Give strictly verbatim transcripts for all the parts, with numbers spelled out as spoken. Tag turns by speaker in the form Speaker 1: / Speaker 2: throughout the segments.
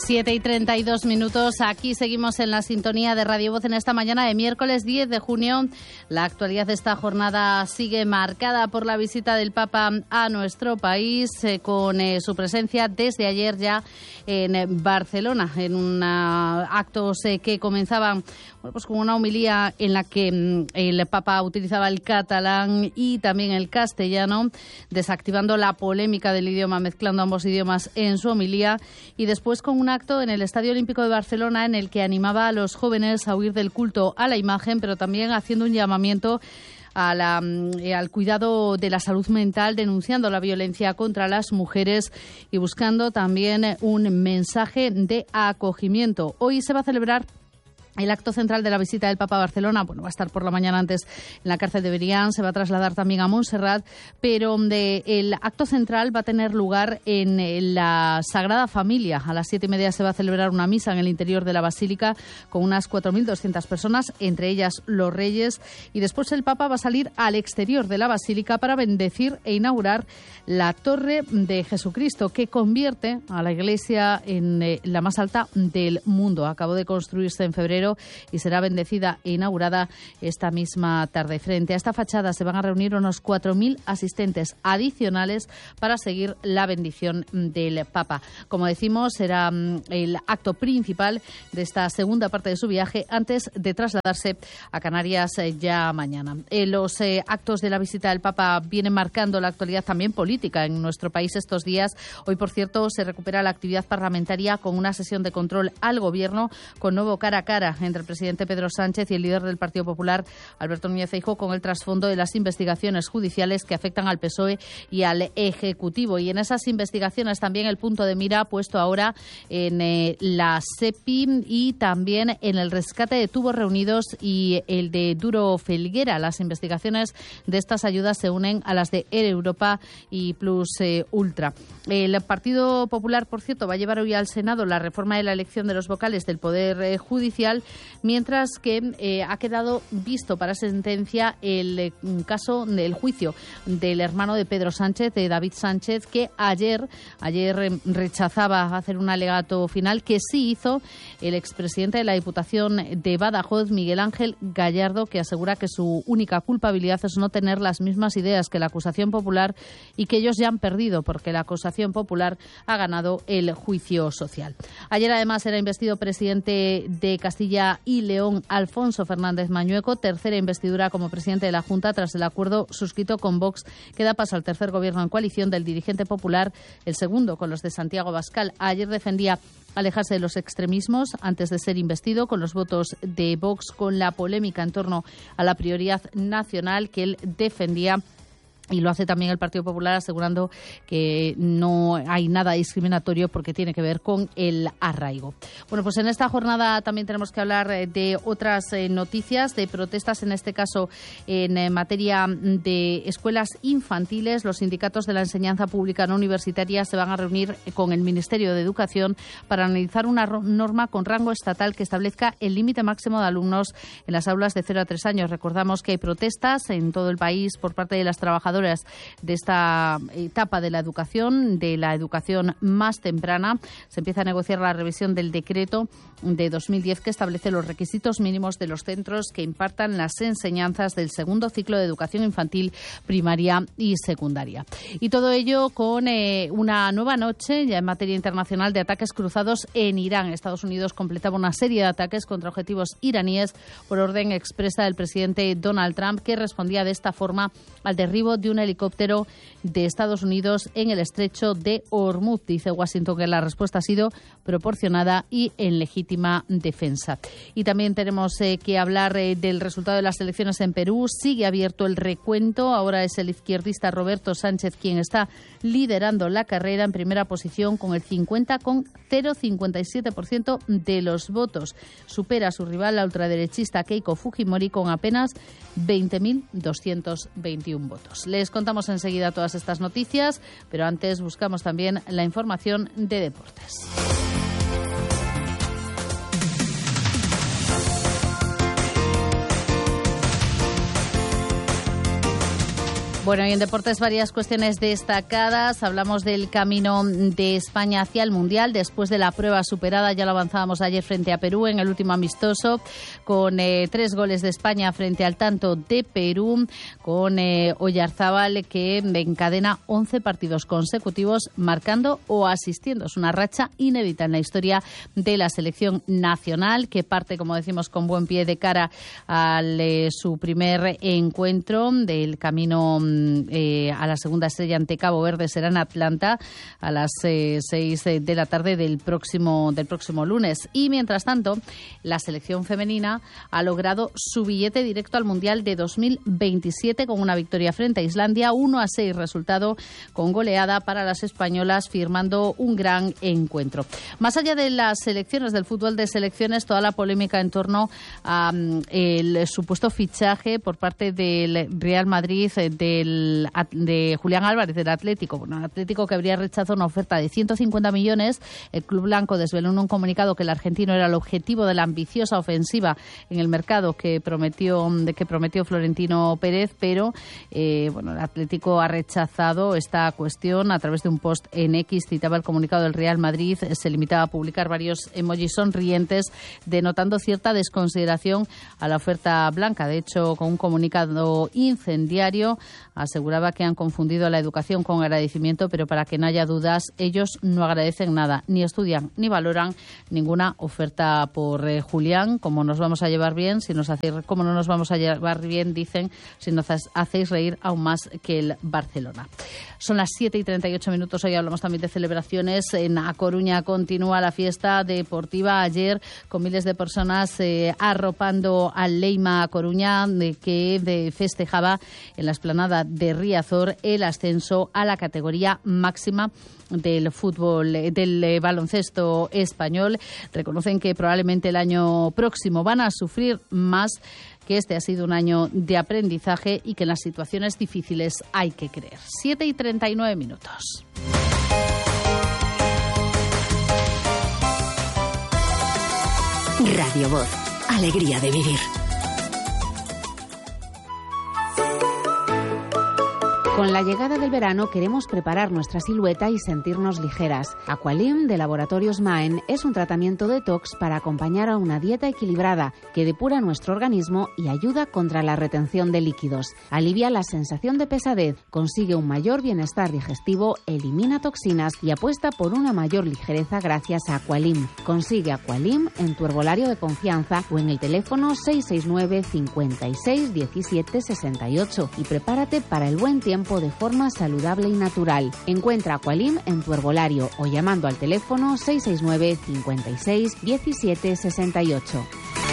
Speaker 1: siete y treinta y dos minutos, aquí seguimos en la sintonía de Radio Voz en esta mañana de miércoles diez de junio. La actualidad de esta jornada sigue marcada por la visita del Papa a nuestro país, eh, con eh, su presencia desde ayer ya en Barcelona, en un actos eh, que comenzaban bueno, pues con una homilía en la que mm, el Papa utilizaba el catalán y también el castellano, desactivando la polémica del idioma, mezclando ambos idiomas en su homilía, y después con un acto en el Estadio Olímpico de Barcelona en el que animaba a los jóvenes a huir del culto a la imagen, pero también haciendo un llamamiento a la, eh, al cuidado de la salud mental, denunciando la violencia contra las mujeres y buscando también un mensaje de acogimiento. Hoy se va a celebrar el acto central de la visita del Papa a Barcelona. Bueno, va a estar por la mañana antes en la cárcel de Berián, se va a trasladar también a Montserrat, pero de, el acto central va a tener lugar en la Sagrada Familia. A las siete y media se va a celebrar una misa en el interior de la Basílica con unas cuatro mil doscientas personas, entre ellas los reyes, y después el Papa va a salir al exterior de la Basílica para bendecir e inaugurar la Torre de Jesucristo, que convierte a la Iglesia en eh, la más alta del mundo. Acabó de construirse en febrero y será bendecida e inaugurada esta misma tarde. Frente a esta fachada se van a reunir unos cuatro mil asistentes adicionales para seguir la bendición del Papa. Como decimos, será el acto principal de esta segunda parte de su viaje antes de trasladarse a Canarias ya mañana. Eh, los eh, actos de la visita del Papa vienen marcando la actualidad también política en nuestro país estos días. Hoy, por cierto, se recupera la actividad parlamentaria con una sesión de control al Gobierno con nuevo cara a cara entre el presidente Pedro Sánchez y el líder del Partido Popular, Alberto Núñez Feijóo, con el trasfondo de las investigaciones judiciales que afectan al P S O E y al Ejecutivo. Y en esas investigaciones también el punto de mira puesto ahora en eh, la SEPI y también en el rescate de tubos reunidos y el de Duro Felguera. Las investigaciones de estas ayudas se unen a las de Air Europa y Plus eh, Ultra. El Partido Popular, por cierto, va a llevar hoy al Senado la reforma de la elección de los vocales del Poder eh, Judicial, mientras que eh, ha quedado visto para sentencia el eh, caso del juicio del hermano de Pedro Sánchez, de David Sánchez, que ayer, ayer eh, rechazaba hacer un alegato final, que sí hizo el expresidente de la Diputación de Badajoz, Miguel Ángel Gallardo, que asegura que su única culpabilidad es no tener las mismas ideas que la acusación popular y que ellos ya han perdido porque la acusación popular ha ganado el juicio social. Ayer además era investido presidente de Castilla y León Alfonso Fernández Mañueco, tercera investidura como presidente de la Junta tras el acuerdo suscrito con Vox que da paso al tercer gobierno en coalición del dirigente popular, el segundo con los de Santiago Abascal. Ayer defendía alejarse de los extremismos antes de ser investido con los votos de Vox, con la polémica en torno a la prioridad nacional que él defendía. Y lo hace también el Partido Popular, asegurando que no hay nada discriminatorio porque tiene que ver con el arraigo. Bueno, pues en esta jornada también tenemos que hablar de otras noticias, de protestas, en este caso en materia de escuelas infantiles. Los sindicatos de la enseñanza pública no universitaria se van a reunir con el Ministerio de Educación para analizar una norma con rango estatal que establezca el límite máximo de alumnos en las aulas de cero a tres años. Recordamos que hay protestas en todo el país por parte de las trabajadoras de esta etapa de la educación, de la educación más temprana. Se empieza a negociar la revisión del decreto de dos mil diez que establece los requisitos mínimos de los centros que impartan las enseñanzas del segundo ciclo de educación infantil, primaria y secundaria. Y todo ello con eh, una nueva noche ya en materia internacional de ataques cruzados en Irán. Estados Unidos completaba una serie de ataques contra objetivos iraníes por orden expresa del presidente Donald Trump, que respondía de esta forma al derribo de un helicóptero de Estados Unidos en el estrecho de Hormuz. Dice Washington que la respuesta ha sido proporcionada y en legítima defensa. Y también tenemos eh, que hablar eh, del resultado de las elecciones en Perú. Sigue abierto el recuento. Ahora es el izquierdista Roberto Sánchez quien está liderando la carrera en primera posición con el cincuenta coma cincuenta y siete por ciento de los votos. Supera a su rival, la ultraderechista Keiko Fujimori, con apenas veinte mil doscientos veintiuno votos. Les contamos enseguida todas estas noticias, pero antes buscamos también la información de deportes. Bueno, y en deportes varias cuestiones destacadas. Hablamos del camino de España hacia el Mundial después de la prueba superada. Ya lo avanzábamos ayer frente a Perú en el último amistoso, con eh, tres goles de España frente al tanto de Perú, con eh, Oyarzábal, que encadena once partidos consecutivos marcando o asistiendo. Es una racha inédita en la historia de la selección nacional, que parte, como decimos, con buen pie de cara a eh, su primer encuentro del camino Eh, a la segunda estrella ante Cabo Verde. Será en Atlanta a las eh, seis de la tarde del próximo, del próximo lunes. Y mientras tanto, la selección femenina ha logrado su billete directo al Mundial de dos mil veintisiete con una victoria frente a Islandia, uno a seis, resultado con goleada para las españolas, firmando un gran encuentro. Más allá de las selecciones, del fútbol de selecciones, toda la polémica en torno al um, supuesto fichaje por parte del Real Madrid de de Julián Álvarez, del Atlético. Bueno, el Atlético, que habría rechazado una oferta de ciento cincuenta millones. El club blanco desveló en un comunicado que el argentino era el objetivo de la ambiciosa ofensiva en el mercado que prometió, de que prometió Florentino Pérez, pero eh, bueno, el Atlético ha rechazado esta cuestión. A través de un post en X citaba el comunicado del Real Madrid, se limitaba a publicar varios emojis sonrientes, denotando cierta desconsideración a la oferta blanca. De hecho, con un comunicado incendiario, aseguraba que han confundido la educación con agradecimiento, pero para que no haya dudas, ellos no agradecen nada, ni estudian ni valoran ninguna oferta por eh, Julián. Como nos vamos a llevar bien, si nos hacéis, como no nos vamos a llevar bien, dicen, si nos hacéis reír aún más que el Barcelona. Son las siete y treinta y ocho minutos. Hoy hablamos también de celebraciones. En A Coruña continúa la fiesta deportiva. Ayer, con miles de personas eh, arropando al Leima A Coruña, de, que de, festejaba en la explanada de Riazor el ascenso a la categoría máxima del fútbol, del eh, baloncesto español. Reconocen que probablemente el año próximo van a sufrir más, que este ha sido un año de aprendizaje y que en las situaciones difíciles hay que creer. siete y treinta y nueve minutos.
Speaker 2: Radio Voz, alegría de vivir.
Speaker 3: Con la llegada del verano queremos preparar nuestra silueta y sentirnos ligeras. Aqualim de Laboratorios Maen es un tratamiento detox para acompañar a una dieta equilibrada que depura nuestro organismo y ayuda contra la retención de líquidos. Alivia la sensación de pesadez, consigue un mayor bienestar digestivo, elimina toxinas y apuesta por una mayor ligereza gracias a Aqualim. Consigue Aqualim en tu herbolario de confianza o en el teléfono seis seis nueve, cincuenta y seis, diecisiete, sesenta y ocho y prepárate para el buen tiempo de forma saludable y natural. Encuentra Aqualim en tu herbolario o llamando al teléfono seis seis nueve, cincuenta y seis, diecisiete, sesenta y ocho.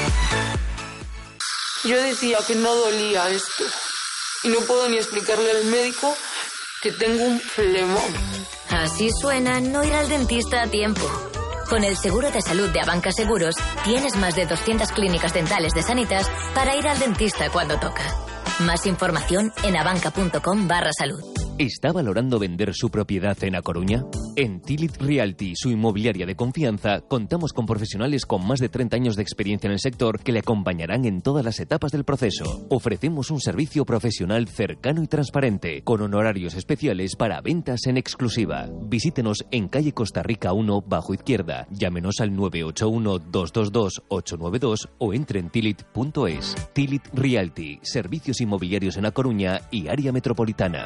Speaker 4: Yo decía que no dolía esto y no puedo ni explicarle al médico que tengo un flemón.
Speaker 2: Así suena no ir al dentista a tiempo. Con el seguro de salud de Abanca Seguros tienes más de doscientas clínicas dentales de Sanitas para ir al dentista cuando toca. Más información en abanca.com barra salud.
Speaker 5: ¿Está valorando vender su propiedad en A Coruña? En Tilit Realty, su inmobiliaria de confianza, contamos con profesionales con más de treinta años de experiencia en el sector que le acompañarán en todas las etapas del proceso. Ofrecemos un servicio profesional cercano y transparente, con honorarios especiales para ventas en exclusiva. Visítenos en calle Costa Rica uno, bajo izquierda. Llámenos al nueve ocho uno, dos dos dos, ocho nueve dos o entre en tilit punto es. Tilit Realty, servicios inmobiliarios en A Coruña y área metropolitana.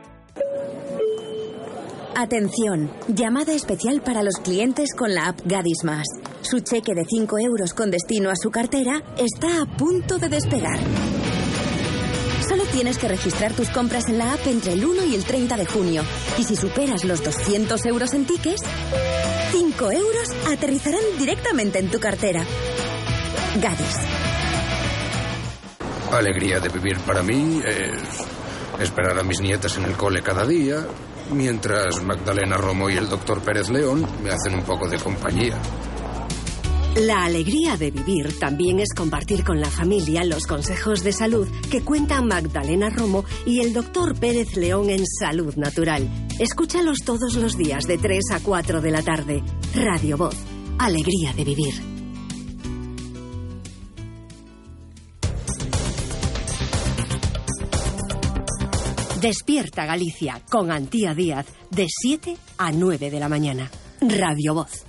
Speaker 2: Atención, llamada especial para los clientes con la app Gadis Más. Su cheque de cinco euros con destino a su cartera está a punto de despegar. Solo tienes que registrar tus compras en la app entre el uno y el treinta de junio. Y si superas los doscientos euros en tickets, cinco euros aterrizarán directamente en tu cartera. Gadis.
Speaker 6: Alegría de vivir para mí es esperar a mis nietas en el cole cada día, mientras Magdalena Romo y el doctor Pérez León me hacen un poco de compañía.
Speaker 7: La alegría de vivir también es compartir con la familia los consejos de salud que cuentan Magdalena Romo y el doctor Pérez León en Salud Natural. Escúchalos todos los días de tres a cuatro de la tarde. Radio Voz, alegría de vivir. Despierta Galicia con Antía Díaz de siete a nueve de la mañana. Radio Voz.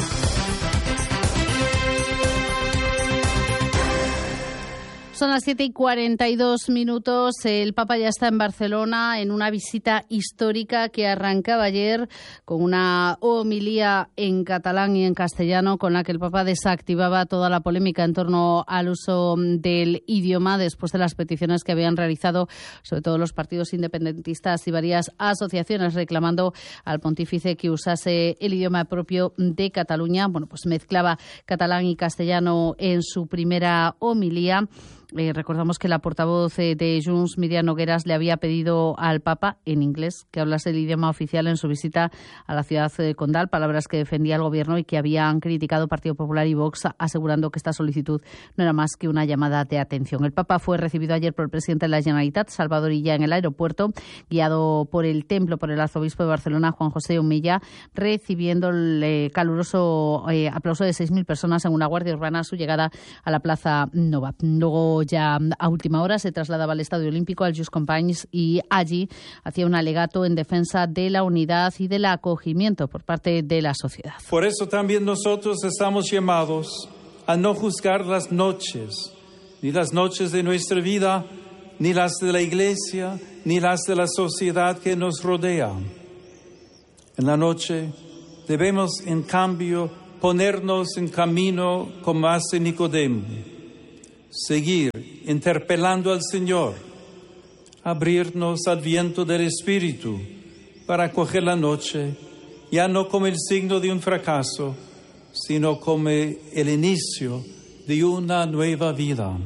Speaker 1: Son las siete y cuarenta y dos minutos. El Papa ya está en Barcelona en una visita histórica que arrancaba ayer con una homilía en catalán y en castellano con la que el Papa desactivaba toda la polémica en torno al uso del idioma después de las peticiones que habían realizado sobre todo los partidos independentistas y varias asociaciones reclamando al pontífice que usase el idioma propio de Cataluña. Bueno, pues mezclaba catalán y castellano en su primera homilía. Eh, recordamos que la portavoz eh, de Junts, Miriam Nogueras, le había pedido al Papa, en inglés, que hablase el idioma oficial en su visita a la ciudad de Condal, palabras que defendía el Gobierno y que habían criticado Partido Popular y Vox, asegurando que esta solicitud no era más que una llamada de atención. El Papa fue recibido ayer por el presidente de la Generalitat, Salvador Illa, en el aeropuerto, guiado por el templo, por el arzobispo de Barcelona, Juan José Humilla, recibiendo el eh, caluroso eh, aplauso de seis mil personas en una guardia urbana a su llegada a la Plaza Nova. Luego, ya a última hora, se trasladaba al Estadio Olímpico, al Just Companys, y allí hacía un alegato en defensa de la unidad y del acogimiento por parte de la sociedad.
Speaker 8: Por eso también nosotros estamos llamados a no juzgar las noches, ni las noches de nuestra vida, ni las de la Iglesia, ni las de la sociedad que nos rodea. En la noche debemos, en cambio, ponernos en camino como hace Nicodemo. Seguir interpelando al Señor, abrirnos al viento del Espíritu para acoger la noche, ya no como el signo de un fracaso, sino como el inicio de una nueva vida.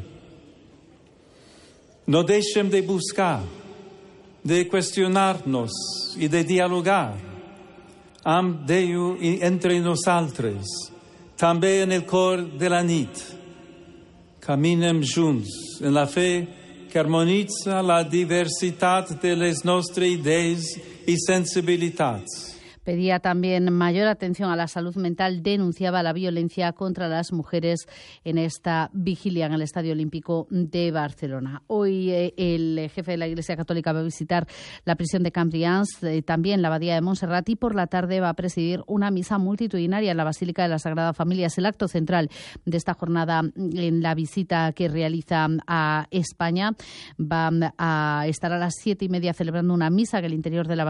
Speaker 8: No dejen de buscar, de cuestionarnos y de dialogar. Am Déu entre nosaltres, també en el cor de la nit. Caminem junts en la fe que harmonitza la diversitat de les nostres idees i sensibilitats.
Speaker 1: Pedía también mayor atención a la salud mental, denunciaba la violencia contra las mujeres en esta vigilia en el Estadio Olímpico de Barcelona. Hoy eh, el jefe de la Iglesia Católica va a visitar la prisión de Cambrians, eh, también la Abadía de Montserrat, y por la tarde va a presidir una misa multitudinaria en la Basílica de la Sagrada Familia. Es el acto central de esta jornada en la visita que realiza a España. Va a estar a las siete y media celebrando una misa en el interior de la